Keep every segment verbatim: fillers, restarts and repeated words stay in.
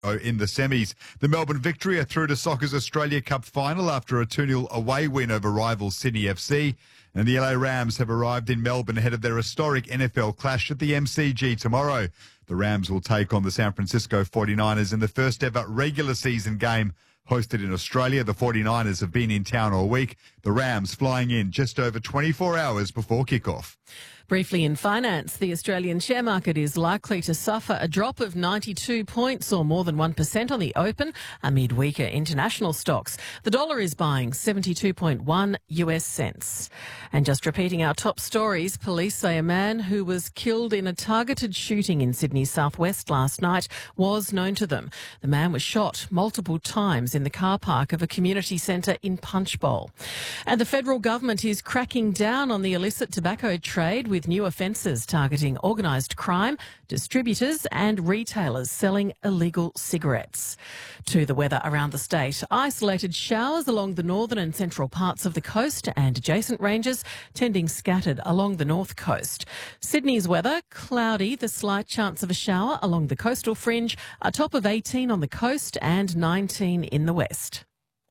in the semis. The Melbourne Victory are through to Soccer's Australia Cup final after a two nil away win over rivals Sydney F C. And the L A Rams have arrived in Melbourne ahead of their historic N F L clash at the M C G tomorrow. The Rams will take on the San Francisco forty-niners in the first ever regular season game hosted in Australia. The forty-niners have been in town all week. The Rams flying in just over twenty-four hours before kickoff. Briefly in finance, the Australian share market is likely to suffer a drop of ninety-two points or more than one percent on the open amid weaker international stocks. The dollar is buying seventy-two point one U S cents. And just repeating our top stories, police say a man who was killed in a targeted shooting in Sydney's southwest last night was known to them. The man was shot multiple times in the car park of a community centre in Punchbowl. And the federal government is cracking down on the illicit tobacco trade with new offences targeting organised crime, distributors and retailers selling illegal cigarettes. To the weather around the state, isolated showers along the northern and central parts of the coast and adjacent ranges, tending scattered along the north coast. Sydney's weather, cloudy, the slight chance of a shower along the coastal fringe, a top of eighteen on the coast and nineteen in the west.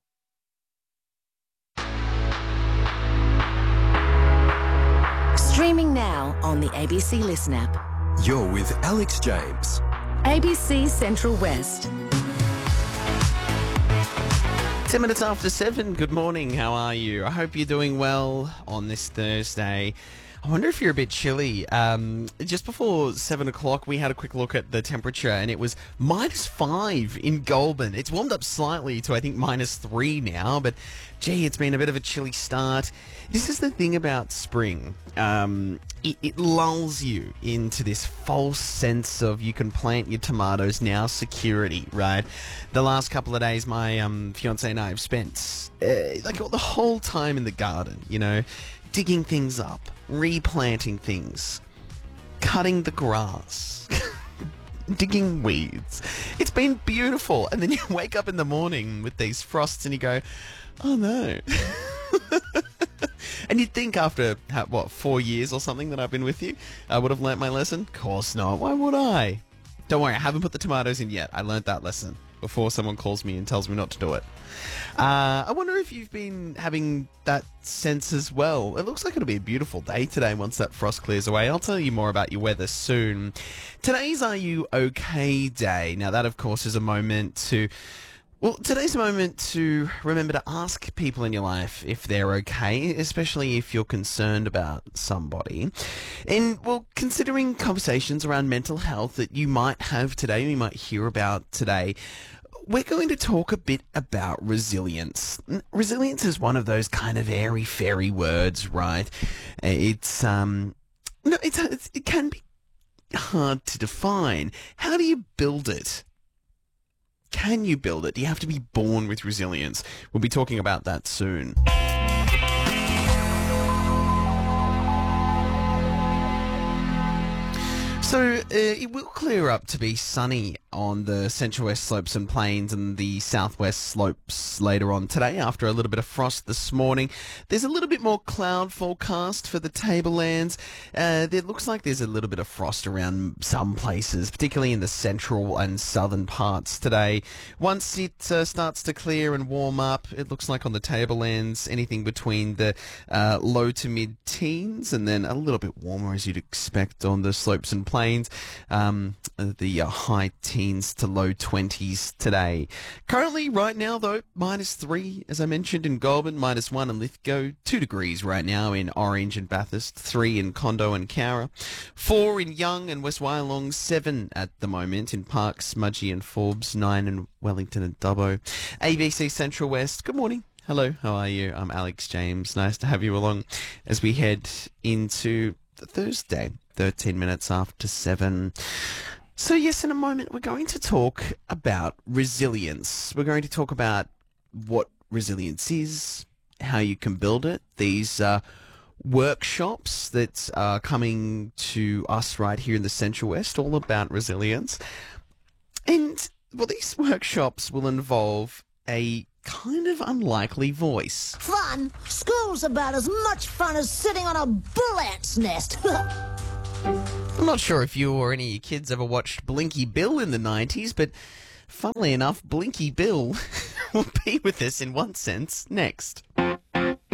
Streaming now on the A B C Listen app. You're with Alex James. A B C Central West. Ten minutes after seven, good morning, how are you? I hope you're doing well on this Thursday. I wonder if you're a bit chilly. Um, just before seven o'clock, we had a quick look at the temperature and it was minus five in Goulburn. It's warmed up slightly to, I think, minus three now, but gee, it's been a bit of a chilly start. This is the thing about spring. Um, it, it lulls you into this false sense of you can plant your tomatoes now security, right? The last couple of days, my um, fiance and I have spent uh, like the whole time in the garden, you know, digging things up, replanting things, cutting the grass, digging weeds. It's been beautiful. And then you wake up in the morning with these frosts and you go, oh no. And you'd think after, what, four years or something that I've been with you, I would have learnt my lesson? Of course not. Why would I? Don't worry, I haven't put the tomatoes in yet. I learnt that lesson before someone calls me and tells me not to do it. Uh, I wonder if you've been having that sense as well. It looks like it'll be a beautiful day today once that frost clears away. I'll tell you more about your weather soon. Today's Are You OK Day. Now that, of course, is a moment to... Well, today's a moment to remember to ask people in your life if they're okay, especially if you're concerned about somebody. And, well, considering conversations around mental health that you might have today, you might hear about today, we're going to talk a bit about resilience. Resilience is one of those kind of airy-fairy words, right? It's, um, no, it's, it's, it can be hard to define. How do you build it? Can you build it? Do you have to be born with resilience? We'll be talking about that soon. So uh, it will clear up to be sunny on the Central West slopes and plains and the southwest slopes later on today after a little bit of frost this morning. There's a little bit more cloud forecast for the tablelands. Uh, it looks like there's a little bit of frost around some places, particularly in the central and southern parts today. Once it uh, starts to clear and warm up, it looks like on the tablelands anything between the uh, low to mid-teens and then a little bit warmer as you'd expect on the slopes and plains. Um, the uh, high teens to low twenties today. Currently, right now, though, minus three, as I mentioned, in Goulburn, minus one in Lithgow, two degrees right now in Orange and Bathurst, three in Condo and Cowra, four in Young and West Wyalong, seven at the moment in Park, Smudgee and Forbes, nine in Wellington and Dubbo. A B C Central West, good morning. Hello, how are you? I'm Alex James. Nice to have you along as we head into the Thursday, thirteen minutes after seven. So yes, in a moment, we're going to talk about resilience. We're going to talk about what resilience is, how you can build it. These uh, workshops that are coming to us right here in the Central West, all about resilience. And, well, these workshops will involve a kind of unlikely voice. Fun? School's about as much fun as sitting on a bull ant's nest. I'm not sure if you or any of your kids ever watched Blinky Bill in the nineties, but Funnily enough, Blinky Bill will be with us in one sense next.